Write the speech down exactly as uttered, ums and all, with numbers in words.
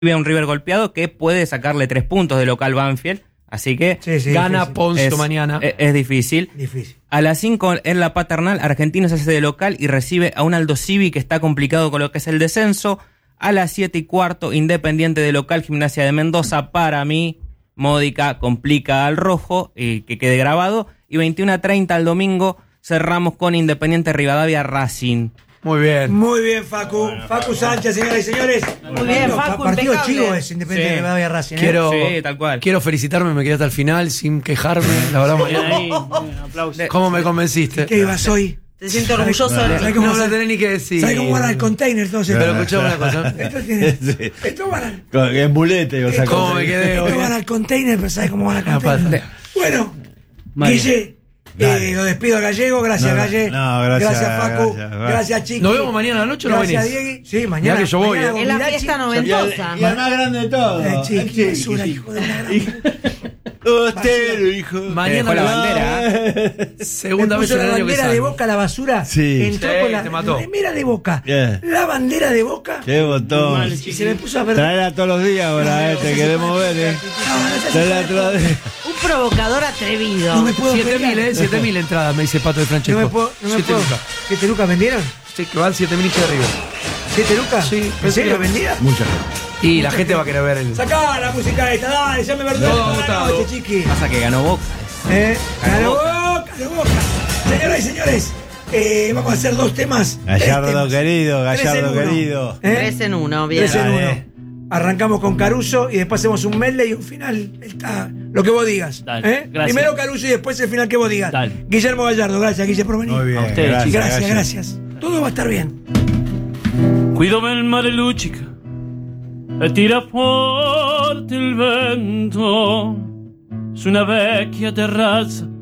un River golpeado que puede sacarle tres puntos de local Banfield. Así que Sí, sí, Gana difícil. Ponzo es, mañana. es, es difícil. Difícil. A las cinco en la Paternal, Argentinos hace de local y recibe a un Aldo Civi que está complicado con lo que es el descenso. A las siete y cuarto, Independiente de local, Gimnasia de Mendoza. Para mí, Módica complica al rojo, y que quede grabado. Y veintiuno a treinta el domingo, cerramos con Independiente Rivadavia Racing. Muy bien. Muy bien, Facu. Bueno, Facu Sánchez, señoras y señores. Muy bien, Bueno, Facu, partido impecable. chivo es Independiente Sí. de Rivadavia Racing. ¿eh? Quiero, Sí, tal cual. quiero felicitarme, me quedé hasta el final sin quejarme. La verdad, Bien mañana. ahí, un aplauso. ¿Cómo me convenciste? ¿Qué ibas hoy? Te siento orgulloso de ¿Sabes ti. cómo, No me lo se- tenés ni que decir. ¿sabes cómo van al container todos estos? Pero escuchame una cosa. Esto tiene. Sí. Esto van al. Con- En bulete, o sea, esto- ¿Cómo me quedé esto hoy? van al container, pero ¿sabes cómo van al No container? pasa. Bueno, Mario. Guille, eh, lo despido a Gallego. Gracias, No, no, Galle. no, gracias, Facu. gracias, Gracias, gracias. Chiqui. ¿Nos vemos mañana a la noche o no Gracias, venís? Diegui. Sí, mañana. que yo voy, mañana eh. Es la Gomirachi. fiesta Y al, noventosa. y al más grande de todos. Eh, Chiqui, el es una Chiqui. hijo de una gran. Ostero, hijo. Mañana Dejó la la bandera. Segunda Le vez puso en el la año que bandera de salgo. Boca a la basura. Sí. Entró Sí, con la te mató. remera de Boca. Yeah. La bandera de Boca. Qué botón. Mal, Y chiqui. se me puso a ver. Traerla todos los días ahora, eh, te queremos ver, eh. Traerla todos los días. Un provocador atrevido. No me puedo siete mil, pelear. eh. siete mil entradas, me dice Pato de No Francesco. me puedo. No me siete puedo. lucas. ¿Siete lucas vendieron? Sí, que van siete mil hinchas de River. ¿Siete lucas? Sí, ¿En pensé serio que- vendía? Mucha gente. Y la gente va a querer ver el. Sacá la música esta, dale, ya me perdí. Todo toda la agotado. noche, chiqui. Pasa que ganó Boca. ¿Eh? Ganó Ganó Boca. Boca, ganó Boca. Señoras y señores, eh, vamos a hacer dos temas. tres Gallardo temas. querido, Tres en Gallardo uno. querido. ¿Eh? Tres en uno, bien. Tres en uno. Dale. Arrancamos con Caruso y después hacemos un medley y un final. Está lo que vos digas. Dale, ¿eh? gracias. Primero Caruso y después el final que vos digas. Dale. Guillermo Gallardo, gracias, Guille, por venir. Muy bien. A ustedes, gracias, Gracias, gracias. gracias. Todo va a estar bien. Guido il mare luccica e tira forte il vento su una vecchia terrazza